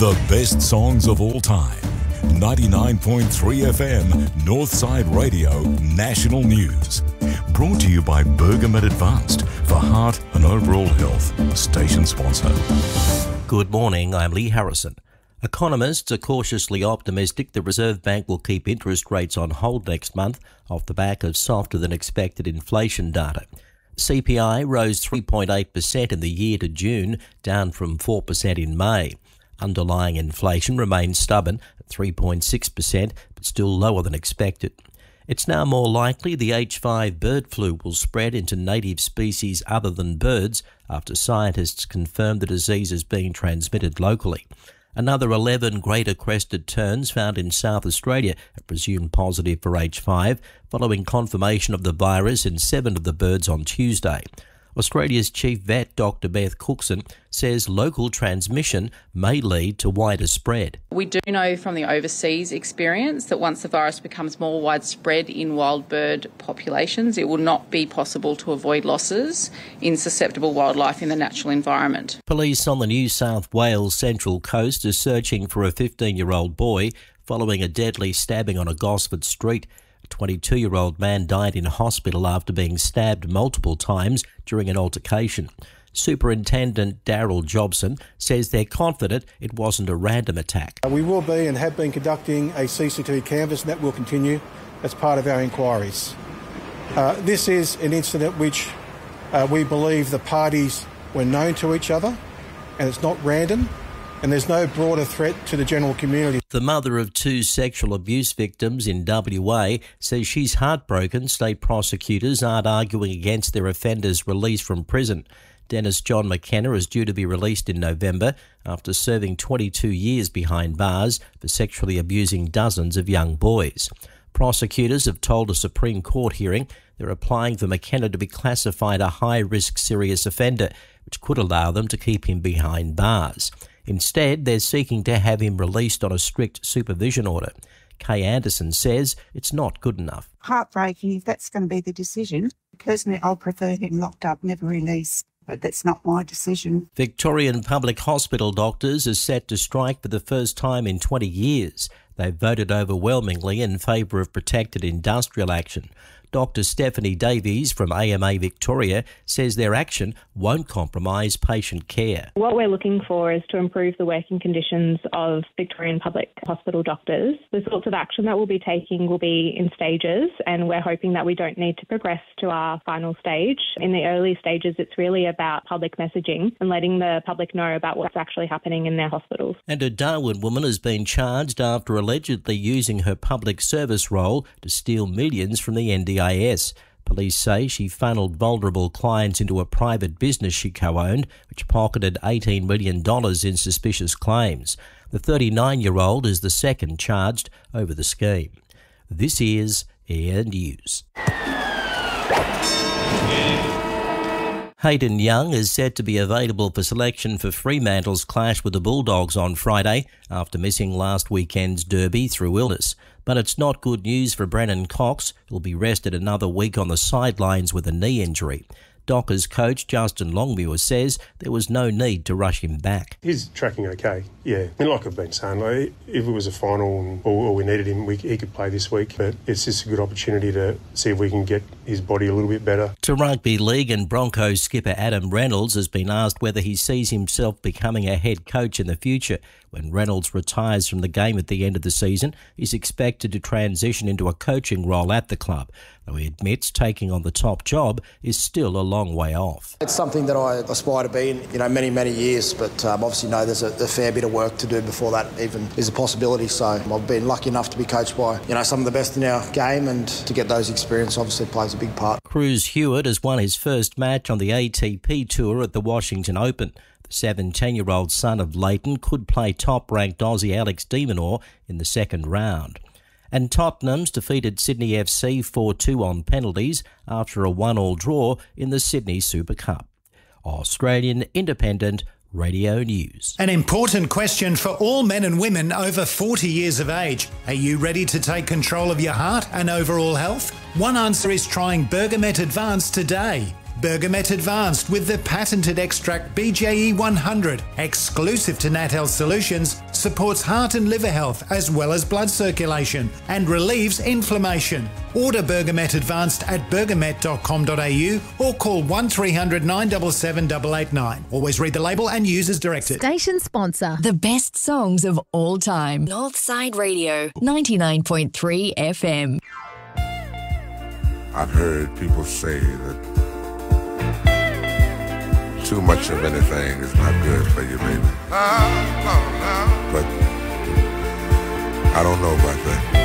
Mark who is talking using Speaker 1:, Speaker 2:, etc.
Speaker 1: The best songs of all time. 99.3 FM, Northside Radio, National News. Brought to you by Bergamet Advanced for heart and overall health. Station sponsor.
Speaker 2: Good morning, I'm Lee Harrison. Economists are cautiously optimistic the Reserve Bank will keep interest rates on hold next month off the back of softer than expected inflation data. CPI rose 3.8% in the year to June, down from 4% in May. Underlying inflation remains stubborn at 3.6%, but still lower than expected. It's now more likely the H5 bird flu will spread into native species other than birds after scientists confirmed the disease is being transmitted locally. Another 11 greater crested terns found in South Australia are presumed positive for H5, following confirmation of the virus in 7 of the birds on Tuesday. Australia's chief vet, Dr. Beth Cookson, says local transmission may lead to wider spread.
Speaker 3: We do know from the overseas experience that once the virus becomes more widespread in wild bird populations, it will not be possible to avoid losses in susceptible wildlife in the natural environment.
Speaker 2: Police on the New South Wales Central Coast are searching for a 15-year-old boy following a deadly stabbing on a Gosford street. A 22-year-old man died in hospital after being stabbed multiple times during an altercation. Superintendent Daryl Jobson says they're confident it wasn't a random attack.
Speaker 4: We will be and have been conducting a CCTV canvass, and that will continue as part of our inquiries. This is an incident which we believe the parties were known to each other, and it's not random. And there's no broader threat to the general community.
Speaker 2: The mother of 2 sexual abuse victims in WA says she's heartbroken state prosecutors aren't arguing against their offenders' release from prison. Dennis John McKenna is due to be released in November after serving 22 years behind bars for sexually abusing dozens of young boys. Prosecutors have told a Supreme Court hearing they're applying for McKenna to be classified a high-risk serious offender, which could allow them to keep him behind bars. Instead, they're seeking to have him released on a strict supervision order. Kay Anderson says it's not good enough.
Speaker 5: Heartbreaking if that's going to be the decision. Personally, I'll prefer him locked up, never released. But that's not my decision.
Speaker 2: Victorian public hospital doctors are set to strike for the first time in 20 years. They've voted overwhelmingly in favour of protected industrial action. Dr. Stephanie Davies from AMA Victoria says their action won't compromise patient care.
Speaker 6: What we're looking for is to improve the working conditions of Victorian public hospital doctors. The sorts of action that we'll be taking will be in stages, and we're hoping that we don't need to progress to our final stage. In the early stages, it's really about public messaging and letting the public know about what's actually happening in their hospitals.
Speaker 2: And a Darwin woman has been charged after allegedly using her public service role to steal millions from the NDIS. Police say she funneled vulnerable clients into a private business she co-owned, which pocketed $18 million in suspicious claims. The 39-year-old is the second charged over the scheme. This is Air News. Hayden Young is said to be available for selection for Fremantle's clash with the Bulldogs on Friday after missing last weekend's derby through illness. But it's not good news for Brennan Cox, who'll be rested another week on the sidelines with a knee injury. Dockers coach Justin Longmuir says there was no need to rush him back.
Speaker 7: He's tracking okay, yeah. And like I've been saying, if it was a final or we needed him, he could play this week. But it's just a good opportunity to see if we can get his body a little bit better.
Speaker 2: To rugby league, and Broncos skipper Adam Reynolds has been asked whether he sees himself becoming a head coach in the future. When Reynolds retires from the game at the end of the season, he's expected to transition into a coaching role at the club, though he admits taking on the top job is still a long way off.
Speaker 8: It's something that I aspire to be in, many years, but obviously know there's a fair bit of work to do before that even is a possibility. So I've been lucky enough to be coached by, some of the best in our game, and to get those experience obviously plays a big part.
Speaker 2: Cruz Hewitt has won his first match on the ATP Tour at the Washington Open. The 17-year-old son of Leighton could play top-ranked Aussie Alex de Minaur in the second round. And Tottenham's defeated Sydney FC 4-2 on penalties after a 1-1 draw in the Sydney Super Cup. Australian Independent Radio News.
Speaker 9: An important question for all men and women over 40 years of age. Are you ready to take control of your heart and overall health? One answer is trying Bergamet Advanced today. Bergamet Advanced with the patented extract BJE 100, exclusive to Nat Health Solutions, supports heart and liver health as well as blood circulation and relieves inflammation. Order Bergamet Advanced at bergamet.com.au or call 1300 977 889. Always read the label and use as directed.
Speaker 10: Station sponsor. The best songs of all time. Northside Radio, 99.3 FM.
Speaker 11: I've heard people say that too much of anything is not good for you, baby. But I don't know about that.